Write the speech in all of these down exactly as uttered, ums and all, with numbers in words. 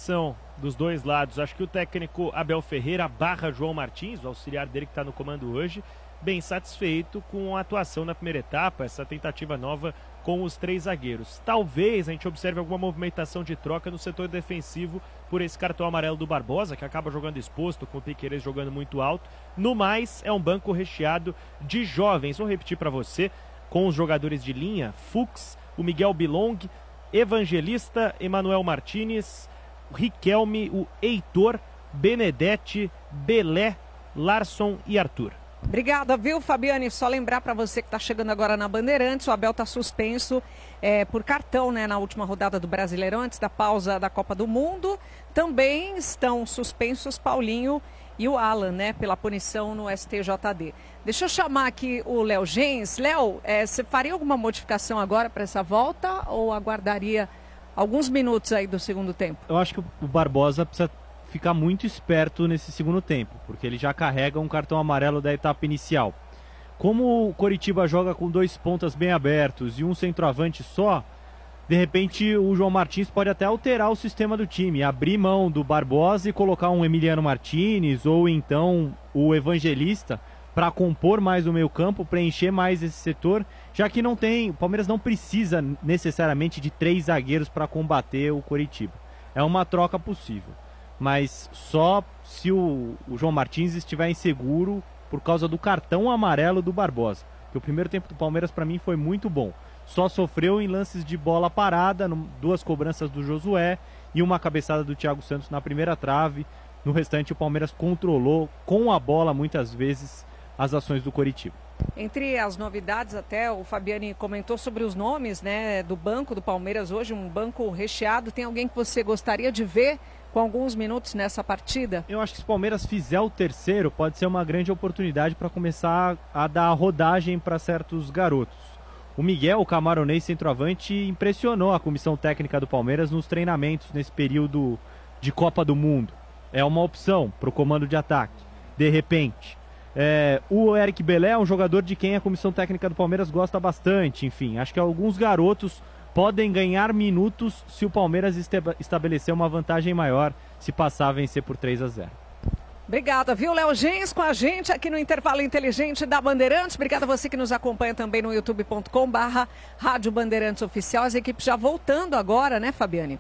movimentação dos dois lados. Acho que o técnico Abel Ferreira barra João Martins, o auxiliar dele que está no comando hoje, bem satisfeito com a atuação na primeira etapa, essa tentativa nova com os três zagueiros. Talvez a gente observe alguma movimentação de troca no setor defensivo por esse cartão amarelo do Barbosa, que acaba jogando exposto, com o Piquerez jogando muito alto. No mais, é um banco recheado de jovens. Vou repetir para você, com os jogadores de linha: Fux, o Miguel Bilong, Evangelista, Emanuel Martinez, o Riquelme, o Heitor, Benedetti, Belé, Larson e Arthur. Obrigada, viu, Fabiane? Só lembrar para você que está chegando agora na Bandeirantes, o Abel está suspenso é, por cartão, né, na última rodada do Brasileirão, antes da pausa da Copa do Mundo. Também estão suspensos Paulinho e o Alan, né, pela punição no S T J D. Deixa eu chamar aqui o Léo Gens. Léo, é, você faria alguma modificação agora para essa volta ou aguardaria alguns minutos aí do segundo tempo? Eu acho que o Barbosa precisa ficar muito esperto nesse segundo tempo, porque ele já carrega um cartão amarelo da etapa inicial. Como o Coritiba joga com dois pontas bem abertos e um centroavante só, de repente o João Martins pode até alterar o sistema do time, abrir mão do Barbosa e colocar um Emiliano Martinez ou então o Evangelista para compor mais o meio campo, preencher mais esse setor, já que não tem, o Palmeiras não precisa necessariamente de três zagueiros para combater o Coritiba. É uma troca possível, mas só se o, o João Martins estiver inseguro por causa do cartão amarelo do Barbosa. Porque o primeiro tempo do Palmeiras para mim foi muito bom. Só sofreu em lances de bola parada, no, duas cobranças do Josué e uma cabeçada do Thiago Santos na primeira trave. No restante o Palmeiras controlou com a bola muitas vezes as ações do Coritiba. Entre as novidades, até o Fabiane comentou sobre os nomes, né, do banco do Palmeiras hoje, um banco recheado. Tem alguém que você gostaria de ver com alguns minutos nessa partida? Eu acho que se o Palmeiras fizer o terceiro, pode ser uma grande oportunidade para começar a dar rodagem para certos garotos. O Miguel, o camaronês centroavante, impressionou a comissão técnica do Palmeiras nos treinamentos nesse período de Copa do Mundo. É uma opção para o comando de ataque, de repente. É, o Eric Belé é um jogador de quem a comissão técnica do Palmeiras gosta bastante. Enfim, acho que alguns garotos podem ganhar minutos se o Palmeiras estabelecer uma vantagem maior, se passar a vencer por três a zero. Obrigada, viu, Léo Gens, com a gente aqui no Intervalo Inteligente da Bandeirantes. Obrigada a você que nos acompanha também no youtube ponto com barra Rádio Bandeirantes Oficial. As equipes já voltando agora, né, Fabiane?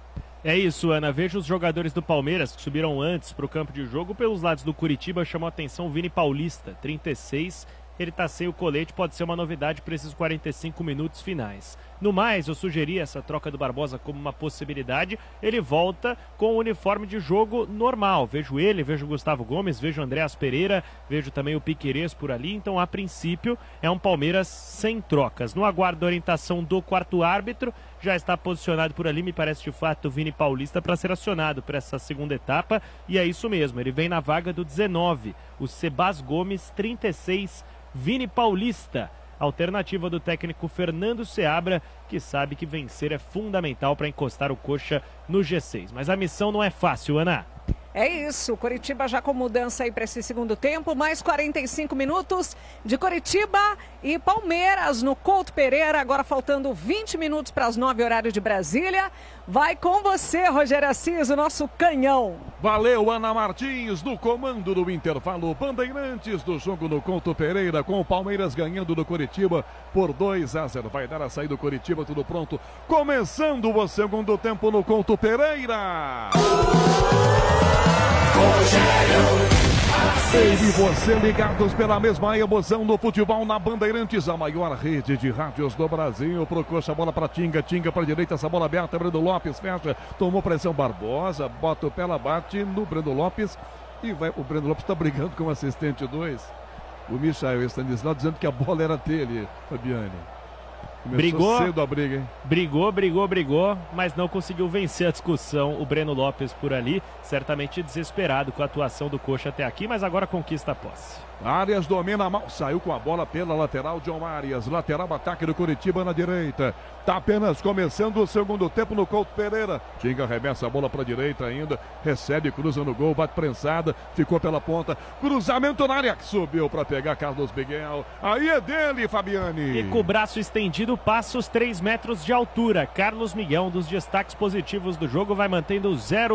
É isso, Ana. Veja os jogadores do Palmeiras que subiram antes para o campo de jogo. Pelos lados do Curitiba, chamou a atenção o Vini Paulista, trinta e seis. Ele está sem o colete, pode ser uma novidade para esses quarenta e cinco minutos finais. No mais, eu sugeri essa troca do Barbosa como uma possibilidade. Ele volta com o uniforme de jogo normal. Vejo ele, vejo o Gustavo Gomes, vejo o Andréas Pereira, vejo também o Piquerez por ali. Então, a princípio, é um Palmeiras sem trocas. No aguardo da orientação do quarto árbitro, já está posicionado por ali, me parece de fato, o Vini Paulista para ser acionado para essa segunda etapa. E é isso mesmo, ele vem na vaga do dezenove. O Sebas Gomes, trinta e seis, Vini Paulista, alternativa do técnico Fernando Seabra, que sabe que vencer é fundamental para encostar o Coxa no G seis. Mas a missão não é fácil, Ana. É isso, Coritiba já com mudança aí para esse segundo tempo, mais quarenta e cinco minutos de Coritiba e Palmeiras no Couto Pereira, agora faltando vinte minutos para as nove, horário de Brasília. Vai com você, Rogério Assis, o nosso canhão. Valeu, Ana Martins, no comando do intervalo. Bandeirantes do jogo no Couto Pereira, com o Palmeiras ganhando do Coritiba por dois a zero. Vai dar a saída do Coritiba, tudo pronto. Começando o segundo tempo no Couto Pereira. Ele e você ligados pela mesma emoção do futebol na Bandeirantes, a maior rede de rádios do Brasil. Pro Coxa, a bola para Tinga, Tinga para direita, essa bola aberta, Breno Lopes fecha, tomou pressão Barbosa, bota o pé, ela bate no Breno Lopes e vai, o Breno Lopes está brigando com o assistente dois, o Michael Stanislau, dizendo que a bola era dele, Fabiane. Começou brigou, cedo a briga, hein? Brigou, brigou, brigou, mas não conseguiu vencer a discussão. O Breno Lopes por ali, certamente desesperado com a atuação do Coxa até aqui, mas agora conquista a posse. Arias domina mal, saiu com a bola pela lateral, John Arias, lateral, ataque do Coritiba na direita. Tá apenas começando o segundo tempo no Couto Pereira. Tinga arremessa a bola para a direita ainda, recebe, cruza no gol, bate prensada, ficou pela ponta, cruzamento na área, subiu para pegar Carlos Miguel. Aí é dele, Fabiane. E com o braço estendido, passa os três metros de altura. Carlos Miguel, um dos destaques positivos do jogo, vai mantendo zero